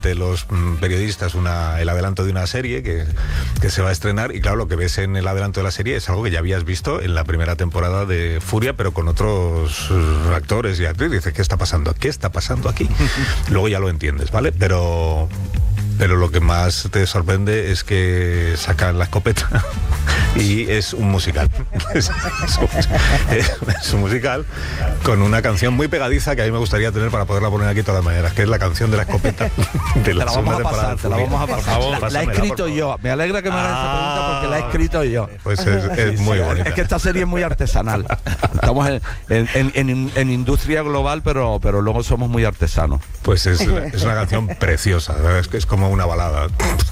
de los periodistas el adelanto de una serie que se va a estrenar, y claro, lo que ves en el adelanto de la serie es algo que ya habías visto en la primera temporada de Furia, pero con otros actores y actrices. Dices, ¿qué está pasando? ¿Qué está pasando aquí? Luego ya lo entiendes, ¿vale? Pero lo que más te sorprende es que sacan la escopeta y es un musical. Es un musical con una canción muy pegadiza que a mí me gustaría tener para poderla poner aquí de todas maneras, que es la canción de la escopeta de la segunda temporada. Te la vamos a pasar. La he escrito yo. Me alegra que me hagas esta pregunta porque la he escrito yo. Pues es muy bonita. Es que esta serie es muy artesanal. Estamos en industria global, pero luego somos muy artesanos. Pues es una canción preciosa, ¿verdad? Es como una balada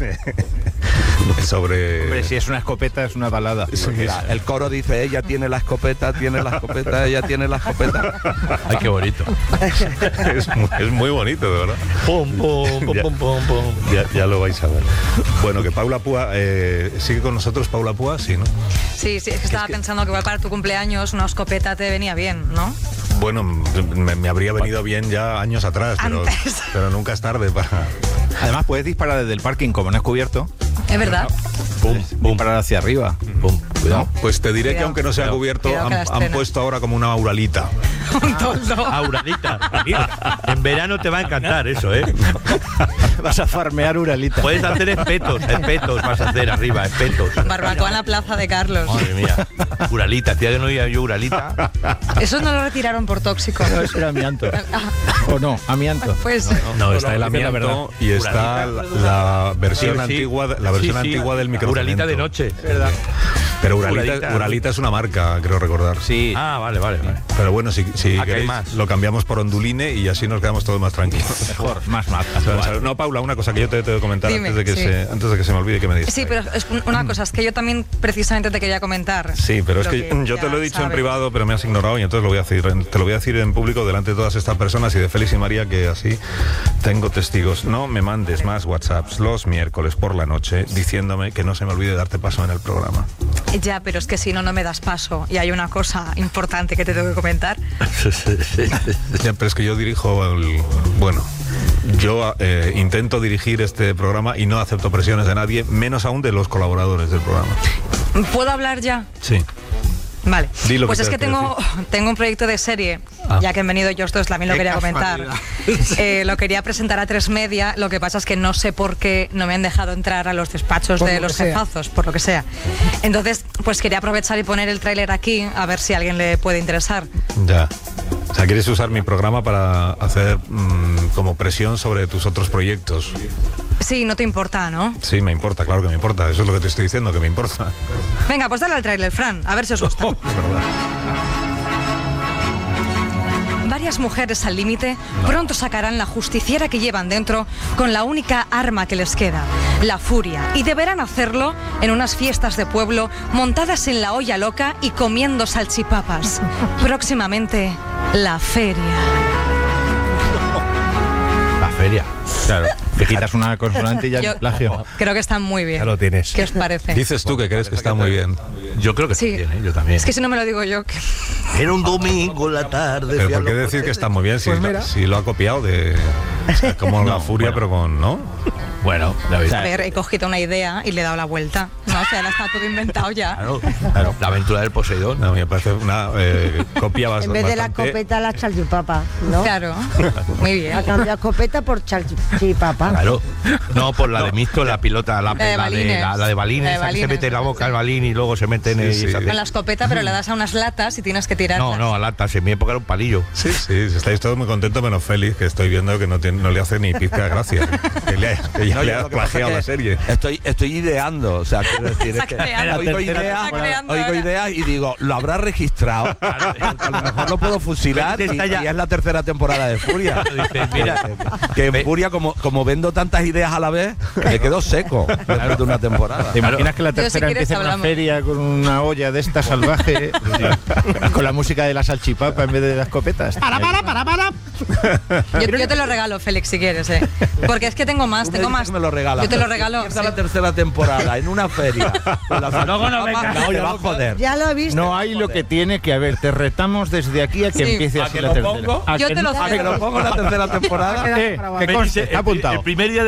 sobre... Hombre, si es una escopeta, es una balada. Mira, el coro dice, ella tiene la escopeta, ella tiene la escopeta. Ay, qué bonito. es muy bonito, de verdad. Pum, pum, pum, pum, pum, pum. Ya lo vais a ver. Bueno, que Paula Púa, ¿sigue con nosotros Paula Púa? Sí, ¿no? Sí, es que estaba pensando que igual para tu cumpleaños una escopeta te venía bien, ¿no? Bueno, me habría venido bien ya años atrás, pero nunca es tarde para... Además, puedes disparar desde el parking, como no es cubierto. Es verdad. Pum, pum, parar hacia arriba. Pum, cuidado. Pues te diré que aunque no sea cubierto, han puesto ahora como una auralita. Un toldo. Auralita. En verano te va a encantar eso, ¿eh? Vas a farmear uralita. Puedes hacer espetos vas a hacer arriba, espetos. Barbacoa en la plaza de Carlos. Madre mía. Uralita, tía, que no oía yo uralita. Eso no lo retiraron por tóxico. No, eso era amianto. ¿O no? Amianto. Pues no, está el amianto y está la versión antigua, antigua del microcemento. Uralita de noche. ¿Verdad? Pero Uralita es una marca, creo recordar. Sí. Ah, vale. Pero bueno, si queréis, lo cambiamos por Onduline y así nos quedamos todos más tranquilos. Mejor, más. No, Paula, una cosa que yo te tengo que comentar. Dime, antes de que se me olvide que me dices. Sí, pero es una cosa, es que yo también precisamente te quería comentar. Sí, pero es que yo te lo he dicho en privado, pero me has ignorado y entonces te lo voy a decir en público delante de todas estas personas y de Félix y María, que así tengo testigos. No me mandes más WhatsApps los miércoles por la noche diciéndome que no se me olvide darte paso en el programa. Ya, pero es que si no me das paso. Y hay una cosa importante que te tengo que comentar. Ya, pero es que yo dirijo yo intento dirigir este programa y no acepto presiones de nadie, menos aún de los colaboradores del programa. ¿Puedo hablar ya? Sí. Vale, pues es que tengo un proyecto de serie, ya que han venido ellos dos, también lo quería comentar. Lo quería presentar a 3 Media, lo que pasa es que no sé por qué no me han dejado entrar a los despachos de los jefazos, por lo que sea. Entonces, pues quería aprovechar y poner el tráiler aquí, a ver si a alguien le puede interesar. Ya. O sea, ¿quieres usar mi programa para hacer como presión sobre tus otros proyectos? Sí, no te importa, ¿no? Sí, me importa, claro que me importa. Eso es lo que te estoy diciendo, que me importa. Venga, pues dale al tráiler, Fran, a ver si os gusta. Es verdad. Varias mujeres al límite pronto sacarán la justiciera que llevan dentro con la única arma que les queda, la furia. Y deberán hacerlo en unas fiestas de pueblo montadas en la olla loca y comiendo salchipapas. Próximamente, la feria. La feria. Claro. Te quitas una consonante y ya es plagio. Creo que están muy bien. Ya lo tienes. ¿Qué os parece? Dices tú que crees que está muy bien. Yo creo que sí. Está bien, yo también. Es que si no me lo digo yo... Era un domingo en la tarde. Pero ¿por qué decir que está muy bien si lo ha copiado de... O sea, como la furia, pero con... ¿no? Bueno, la verdad. A ver, he cogido una idea y le he dado la vuelta. No, o sea, ahora está todo inventado ya. Claro. La aventura del Poseidón. No, me parece una copia bastante... En vez de la escopeta, la salchipapa, ¿no? Claro, muy bien. Ha cambiado escopeta por salchipapa. Claro. No, por la de Misto, la pilota, la de balines, esa que se mete en la boca el balín y luego se mete en el... Con la escopeta, pero le das a unas latas y tienes que tirarlas. No, a latas, en mi época era un palillo. Sí, estáis todos muy contentos menos Félix, que estoy viendo que no le hace ni pizca de gracia. Que ya le ha plagiado la serie. Estoy ideando, o sea, quiero decir, es que oigo ideas y digo, lo habrá registrado. A lo mejor lo puedo fusilar y es la tercera temporada de Furia. Mira, que en Furia, como vendo tantas ideas a la vez, me quedo seco después de una temporada. ¿Te imaginas que la tercera empieza en una feria con una olla de esta salvaje con la música de la salchipapa en vez de las escopetas? Para. Yo te lo regalo, Félix, si quieres, Porque es que tengo más más. Me lo regalas. Yo te lo regalo. Empieza la tercera temporada en una feria. Luego no venga. Me va a joder. Ya lo he visto. No hay lo que tiene que haber. Te retamos desde aquí a que empiece así la tercera. Yo te lo pongo en la tercera temporada. Que conste, está apuntado. El primer día